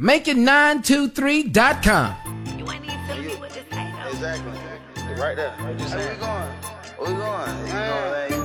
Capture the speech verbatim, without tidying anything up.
make it nine two three dot com. You ain't even telling me what this ain't. Exactly. Right there. What you saying? Where we going? Where we going? You know,